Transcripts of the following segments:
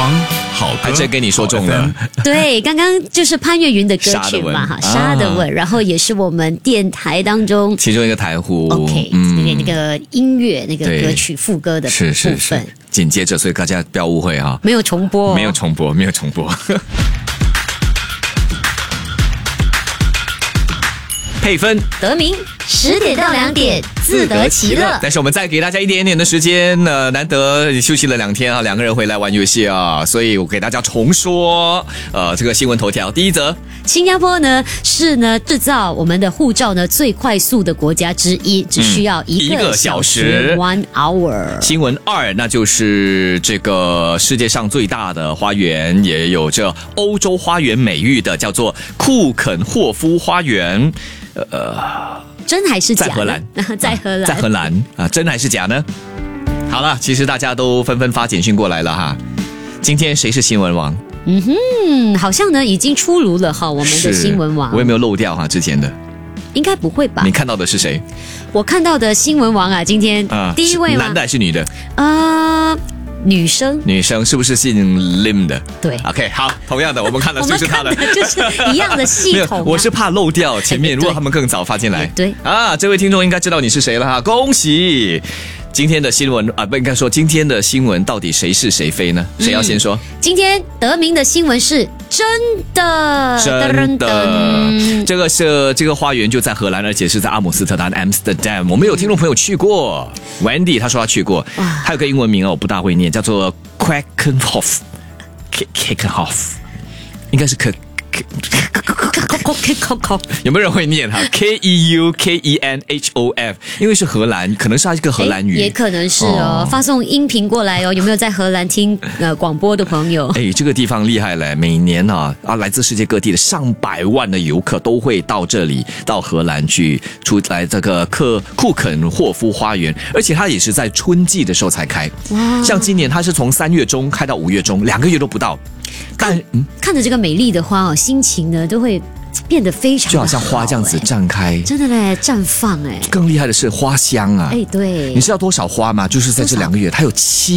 王好歌， 还真跟你说中了。 对，刚刚就是潘越云的歌曲嘛，哈，沙的吻，然后也是我们电台当中其中一个台呼 ，OK，那个音乐那个歌曲副歌的部分。 是。紧接着，所以大家不要误会哈， 没有重播。 配分得名10点到2点，自得其乐。 但是我们再给大家一点点的时间，难得休息了2天啊，2个人回来玩游戏啊，所以我给大家重说，这个新闻头条。第一则， 新加坡呢是呢制造我们的护照呢最快速的国家之一，只需要1个小时 1 hour。 新闻2，那就是这个世界上最大的花园，也有着欧洲花园美誉的，叫做库肯霍夫花园。 真还是假？ 在荷兰， 在荷兰啊，真还是假呢？好了，其实大家都纷纷发简讯过来了哈。今天谁是新闻王？ 好像呢已经出炉了哈，我们的新闻王。 我有没有漏掉哈之前的？ 应该不会吧？ 你看到的是谁？ 我看到的新闻王啊，今天第一位吗？ 男的还是女的？ 女生是不是姓 Lim 的？ 对 ，OK， 好，同样的，我们看的就是他的， 我们看的就是一样的系统。 我是怕漏掉前面，如果他们更早发进来， 对啊，这位听众应该知道你是谁了哈，恭喜！今天的新闻不应该说今天的新闻到底谁是谁非呢？谁要先说？ 今天得名的新闻是真的， 这个花园就在荷兰，而且是在阿姆斯特丹 Amsterdam。我们有听众朋友去过 ，Wendy 他说他去过，还有个英文名我不大会念，叫做 Keukenhof， 应该是有没有人会念哈 Keukenhof？ 因为是荷兰，可能是它一个荷兰语， 也可能是发送音频过来哦。有没有在荷兰听广播的朋友？ 这个地方厉害了，每年来自世界各地的上百万的游客都会到这里，到荷兰去出来这个库肯霍夫花园，而且它也是在春季的时候才开。哇！像今年它是从3月中开到5月中，2个月都不到。 但看着这个美丽的花心情呢都会变得非常的好， 就好像花这样子绽开， 真的嘞，绽放更厉害的是花香啊！ 对， 你知道多少花吗？就是在这2个月，它有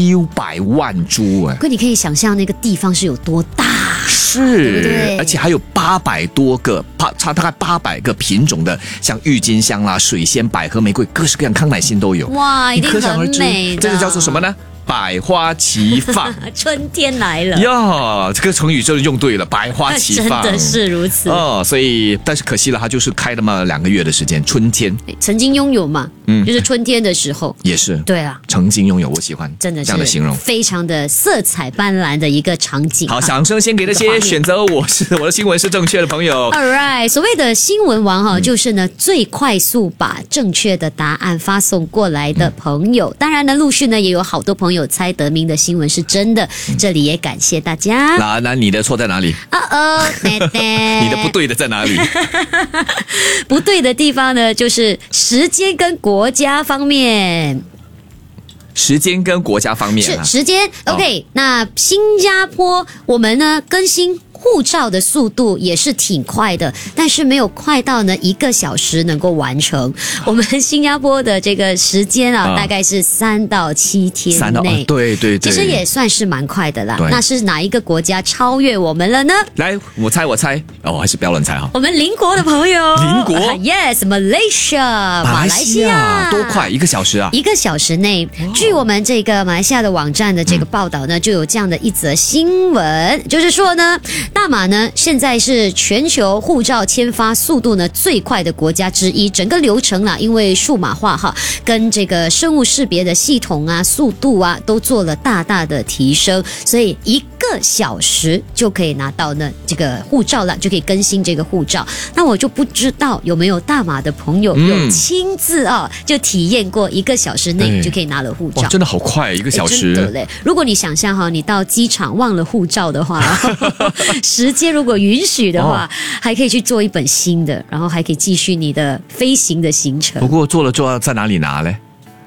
700万株可你可以想象那个地方是有多大， 是， 对不对？ 而且还有800多个，大概800个品种的，像郁金香啦、水仙、百合、玫瑰，各式各样康乃馨都有。 哇，一定很美的。 这个叫做什么呢？百花齐放， 春天来了呀！这个成语就是用对了，百花齐放， 真的是如此所以，但是可惜了，它就是开了嘛2个月的时间，春天曾经拥有嘛，就是春天的时候也是， 对啊， 曾经拥有，我喜欢， 真的是这样的形容， 非常的色彩斑斓的一个场景。 好，掌声先给那些选择我的新闻是正确的朋友。 All right， 所谓的新闻王就是呢最快速把正确的答案发送过来的朋友。当然呢，陆续呢也有好多朋友猜得名的新闻是真的，这里也感谢大家。 那你的错在哪里？你的不对的在哪里？ 不对的地方呢，就是时间跟国家方面。 时间跟国家方面是时间 OK，那新加坡我们呢更新护照的速度也是挺快的，但是没有快到呢1个小时能够完成。我们新加坡的这个时间大概是3到7天内， 对， 其实也算是蛮快的啦。那是哪一个国家超越我们了呢？ 来，我猜还是不要乱猜哈。 我们邻国的朋友， 邻国 Yes， Malaysia， 马来西亚多快1个小时啊 ？1个小时内，据我们这个马来西亚的网站的这个报道呢，就有这样的一则新闻，就是说呢，大马呢现在是全球护照签发速度呢最快的国家之一，整个流程啦，因为数码化跟这个生物识别的系统速度都做了大大的提升，所以1个小时就可以拿到呢这个护照了，就可以更新这个护照。那我就不知道有没有大马的朋友有亲自就体验过1个小时内就可以拿了护照。 真的好快1个小时， 真的嘞！如果你想象你到机场忘了护照的话时间如果允许的话还可以去做一本新的，然后还可以继续你的飞行的行程。 不过做了在哪里拿嘞？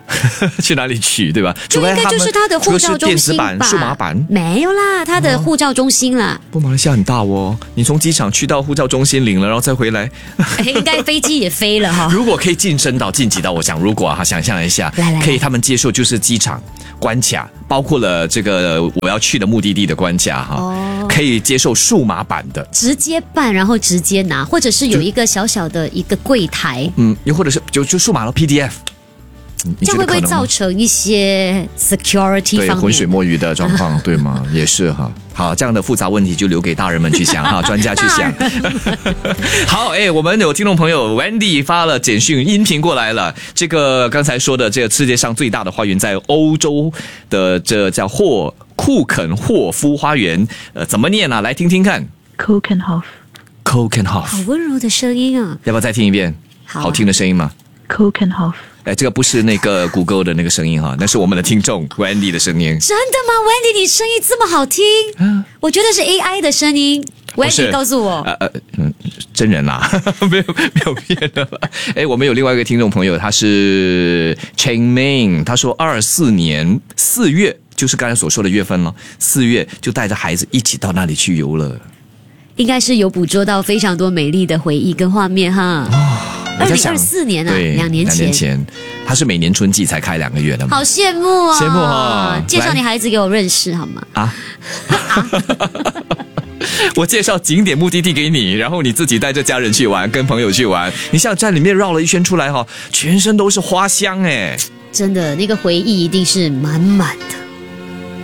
去哪里取，对吧？ 就应该就是他的护照中心吧， 电子版、数码版没有啦，他的护照中心啦。 不，马来西亚很大哦，你从机场去到护照中心领了，然后再回来， 应该飞机也飞了哈。 如果可以晋级到，我想如果想象一下，可以他们接受就是机场关卡，包括了这个我要去的目的地的关卡哈，可以接受数码版的， 直接办然后直接拿，或者是有一个小小的一个柜台， 又或者是就数码了 PDF。 这样会不会造成一些 security 方面浑水摸鱼的状况，对吗？也是哈。好，这样的复杂问题就留给大人们去想哈，专家去想。好，我们有听众朋友 Wendy 发了简讯音频过来了。这个刚才说的这个世界上最大的花园在欧洲的，这叫库肯霍夫花园，怎么念啊？来听听看。Keukenhof。好温柔的声音啊！ 要不要再听一遍？好听的声音吗 ？Keukenhof。 这个不是那个谷歌的那个声音哈，那是我们的听众 Wendy 的声音。 真的吗 ，Wendy， 你声音这么好听？我觉得是 AI 的声音。Wendy 告诉我， 真人啦，没有变的了。我们有另外一个听众朋友，他是 Cheng Ming， 他说24年4月，就是刚才所说的月份了，4月就带着孩子一起到那里去游了。 应该是有捕捉到非常多美丽的回忆跟画面哈。2024年啊， 对，2 年前， 他是每年春季才开2个月的嘛， 好羡慕啊！ 羡慕哈！ 介绍你孩子给我认识好吗？ 我介绍景点目的地给你，然后你自己带着家人去玩，跟朋友去玩。你像在里面绕了一圈出来哈，全身都是花香真的那个回忆一定是满满的。